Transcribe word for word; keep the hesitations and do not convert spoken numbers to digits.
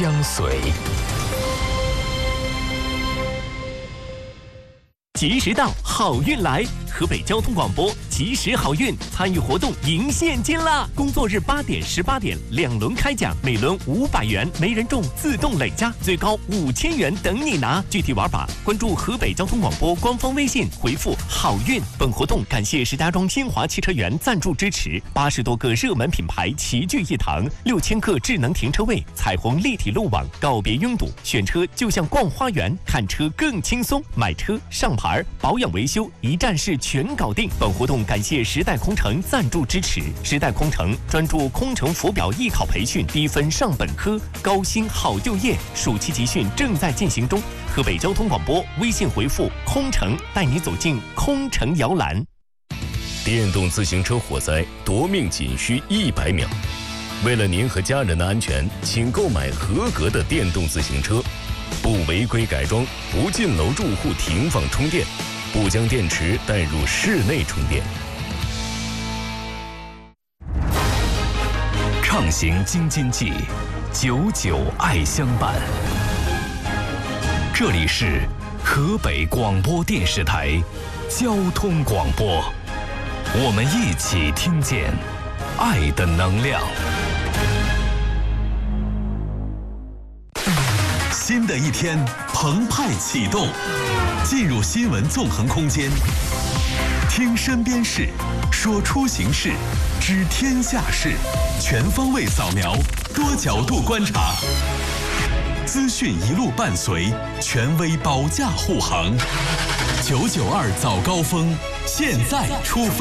相随。 吉时到，好运来！河北交通广播吉时好运参与活动赢现金啦！工作日八点、十八点两轮开奖，每轮五百元，没人中自动累加，最高五千元等你拿。具体玩法关注河北交通广播官方微信，回复好运。本活动感谢石家庄新华汽车园赞助支持，八十多个热门品牌齐聚一堂，六千个智能停车位，彩虹立体路网，告别拥堵，选车就像逛花园，看车更轻松，买车上牌保养维修一站式全搞定。本活动感谢时代空乘赞助支持，时代空乘专注空乘浮表艺考培训，低分上本科，高薪好就业，暑期集训正在进行中。河北交通广播微信回复空乘，带你走进空乘摇篮。 电动自行车火灾夺命仅需一百秒，为了您和家人的安全，请购买合格的电动自行车，不违规改装，不进楼住户停放充电，不将电池带入室内充电。畅行京津冀，久久爱相伴。这里是河北广播电视台交通广播，我们一起听见爱的能量。新的一天澎湃启动，进入新闻纵横空间，听身边事，说出行事，知天下事，全方位扫描，多角度观察，资讯一路伴随，权威保驾护航。九九二早高峰，现在出发。